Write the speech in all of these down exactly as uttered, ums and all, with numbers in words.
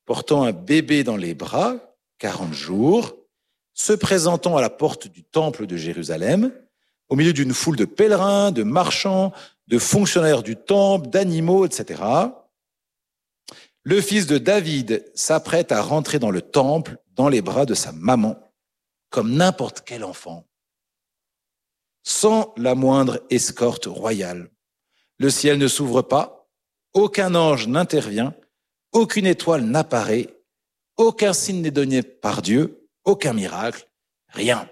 portant un bébé dans les bras, quarante jours, se présentant à la porte du temple de Jérusalem, au milieu d'une foule de pèlerins, de marchands, de fonctionnaires du temple, d'animaux, et cetera. Le fils de David s'apprête à rentrer dans le temple, dans les bras de sa maman, comme n'importe quel enfant, sans la moindre escorte royale. Le ciel ne s'ouvre pas, aucun ange n'intervient, aucune étoile n'apparaît, aucun signe n'est donné par Dieu, aucun miracle, rien.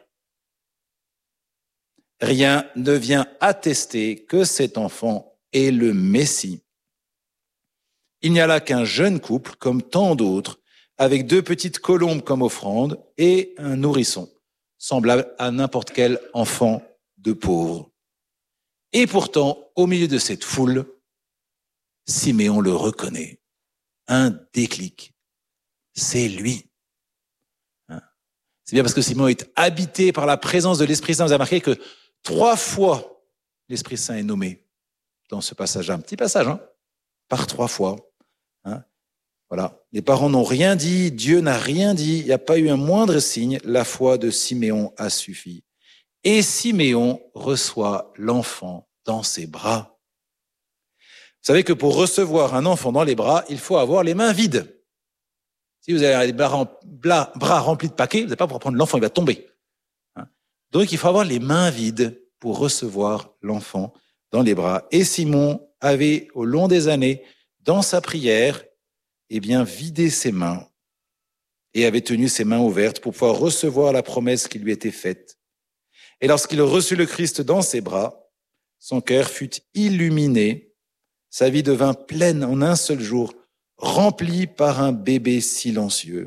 Rien ne vient attester que cet enfant est le Messie. Il n'y a là qu'un jeune couple, comme tant d'autres, avec deux petites colombes comme offrande et un nourrisson, semblable à n'importe quel enfant de pauvre. Et pourtant, au milieu de cette foule, Siméon le reconnaît. Un déclic. C'est lui. C'est bien parce que Siméon est habité par la présence de l'Esprit Saint. Vous avez remarqué que trois fois, l'Esprit Saint est nommé dans ce passage. Un petit passage, hein, par trois fois. Hein. Voilà. Les parents n'ont rien dit, Dieu n'a rien dit, il n'y a pas eu un moindre signe. La foi de Siméon a suffi. Et Siméon reçoit l'enfant dans ses bras. Vous savez que pour recevoir un enfant dans les bras, il faut avoir les mains vides. Si vous avez les bras, bras remplis de paquets, vous n'allez pas pouvoir prendre l'enfant, il va tomber. Hein. Donc il faut avoir les mains vides pour recevoir l'enfant dans les bras. Et Simon avait, au long des années, dans sa prière, eh bien, vidé ses mains et avait tenu ses mains ouvertes pour pouvoir recevoir la promesse qui lui était faite. Et lorsqu'il reçut le Christ dans ses bras, son cœur fut illuminé, sa vie devint pleine en un seul jour, remplie par un bébé silencieux.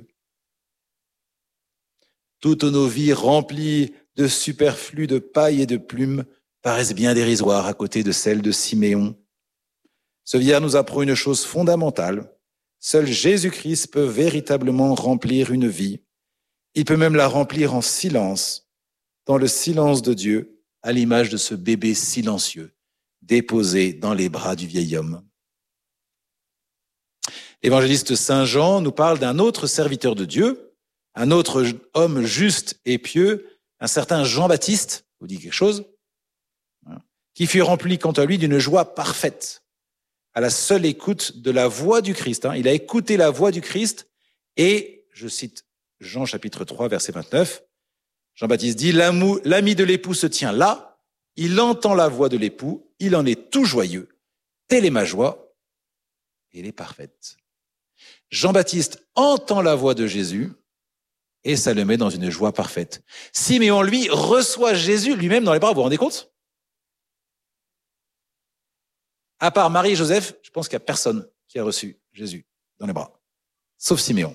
Toutes nos vies remplies de superflu de paille et de plumes paraissent bien dérisoires à côté de celles de Siméon. Ce vieillard nous apprend une chose fondamentale. Seul Jésus-Christ peut véritablement remplir une vie. Il peut même la remplir en silence, dans le silence de Dieu, à l'image de ce bébé silencieux, déposé dans les bras du vieil homme. L'évangéliste Saint Jean nous parle d'un autre serviteur de Dieu, un autre homme juste et pieux, un certain Jean-Baptiste, vous dit quelque chose, qui fut rempli quant à lui d'une joie parfaite, à la seule écoute de la voix du Christ. Il a écouté la voix du Christ et, je cite Jean chapitre trois, verset vingt-neuf, Jean-Baptiste dit, l'ami de l'époux se tient là, il entend la voix de l'époux, il en est tout joyeux. Telle est ma joie, et elle est parfaite. Jean-Baptiste entend la voix de Jésus et ça le met dans une joie parfaite. Siméon, lui, reçoit Jésus lui-même dans les bras. Vous vous rendez compte? À part Marie et Joseph, je pense qu'il n'y a personne qui a reçu Jésus dans les bras, sauf Siméon.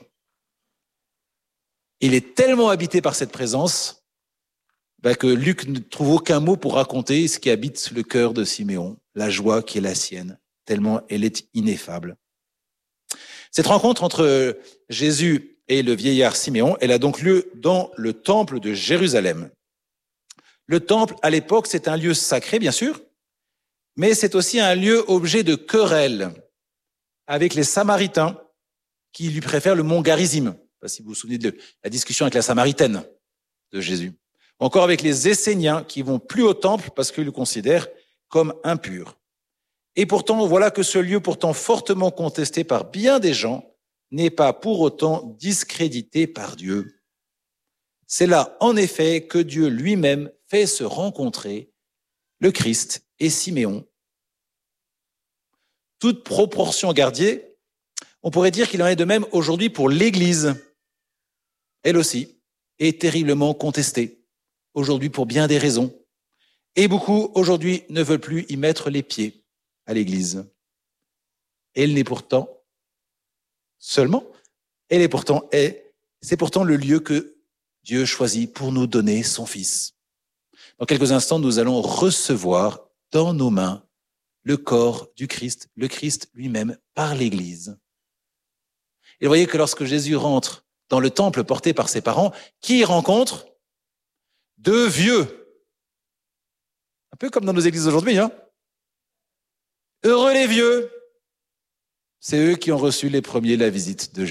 Il est tellement habité par cette présence ben, que Luc ne trouve aucun mot pour raconter ce qui habite le cœur de Siméon, la joie qui est la sienne, tellement elle est ineffable. Cette rencontre entre Jésus et le vieillard Siméon, elle a donc lieu dans le temple de Jérusalem. Le temple, à l'époque, c'est un lieu sacré, bien sûr, mais c'est aussi un lieu objet de querelle avec les Samaritains qui lui préfèrent le mont Garizim. Je ne sais pas si vous vous souvenez de la discussion avec la Samaritaine de Jésus. Ou encore avec les Esséniens qui vont plus au temple parce qu'ils le considèrent comme impur. Et pourtant, voilà que ce lieu pourtant fortement contesté par bien des gens n'est pas pour autant discrédité par Dieu. C'est là, en effet, que Dieu lui-même fait se rencontrer le Christ et Siméon. Toute proportion gardée, on pourrait dire qu'il en est de même aujourd'hui pour l'Église. Elle aussi est terriblement contestée, aujourd'hui pour bien des raisons. Et beaucoup, aujourd'hui, ne veulent plus y mettre les pieds à l'Église. Elle n'est pourtant, seulement, elle est pourtant, est, c'est pourtant le lieu que Dieu choisit pour nous donner son Fils. Dans quelques instants, nous allons recevoir dans nos mains le corps du Christ, le Christ lui-même par l'Église. Et vous voyez que lorsque Jésus rentre dans le temple porté par ses parents, qui il rencontre? Deux vieux. Un peu comme dans nos églises aujourd'hui, hein. Heureux les vieux. C'est eux qui ont reçu les premiers la visite de Jésus.